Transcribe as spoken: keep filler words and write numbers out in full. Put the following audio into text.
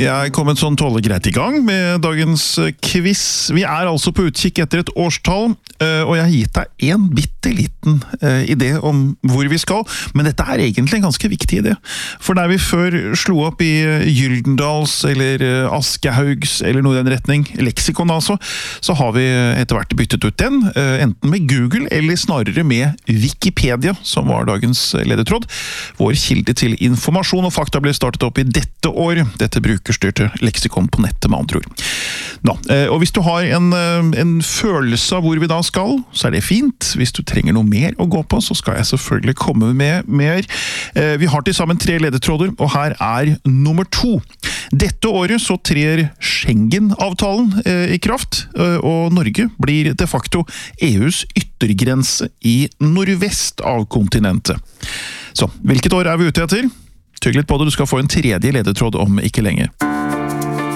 Vi er kommet sånn tåle greit i gang med dagens quiz. Vi er altså på utkikk etter et årstall, og jeg har gitt deg en bitte liten idé om hvor vi skal, men dette er egentlig en ganske viktig idé. For der vi før slo opp i Gyldendals eller Aschehougs eller noe i den retning, leksikon altså, så har vi etter hvert byttet ut den, enten med Google eller snarere med Wikipedia, som var dagens ledetråd. Vår kilde til informasjon og fakta ble startet opp i dette år. Dette brukerstyrte leksikon på nettet med andre ord. Nå, og hvis du har en, en følelse av hvor vi da skal, så er det fint. Hvis du trenger noe mer å gå på, så skal jeg selvfølgelig komme med mer. Vi har til sammen tre ledetråder, og her er nummer to. Dette året så trer Schengen-avtalen i kraft, og Norge blir de facto E U's yttergrense i nordvest av kontinentet. Så, hvilket år er vi ute etter? Tygg litt på det, du skal få en tredje ledetråd om ikke lenge.